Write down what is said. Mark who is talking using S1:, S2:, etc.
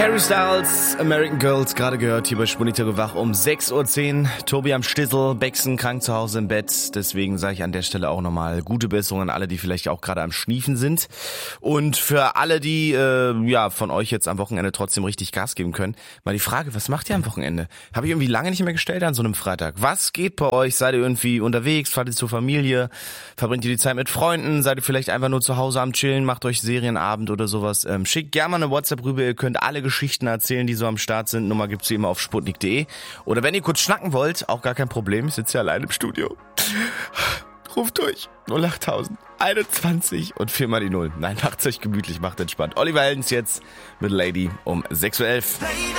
S1: Harry Styles, American Girls, gerade gehört hier bei Spunitere wach um 6:10 Uhr. Tobi am Stissel, Bexen krank zu Hause im Bett. Deswegen sage ich an der Stelle auch nochmal gute Besserung an alle, die vielleicht auch gerade am Schniefen sind. Und für alle, die von euch jetzt am Wochenende trotzdem richtig Gas geben können, mal die Frage, was macht ihr am Wochenende? Habe ich irgendwie lange nicht mehr gestellt an so einem Freitag. Was geht bei euch? Seid ihr irgendwie unterwegs? Fahrt ihr zur Familie? Verbringt ihr die Zeit mit Freunden? Seid ihr vielleicht einfach nur zu Hause am Chillen? Macht euch Serienabend oder sowas? Schickt gerne mal eine WhatsApp rüber. Ihr könnt alle Geschichten erzählen, die so am Start sind. Nummer gibt's wie immer auf sputnik.de. Oder wenn ihr kurz schnacken wollt, auch gar kein Problem. Ich sitze ja allein im Studio. Ruft durch. 08000 21 und 4 mal die 0. Nein, macht's euch gemütlich, macht entspannt. Oliver Heldens jetzt mit Lady um 6:11 Uhr.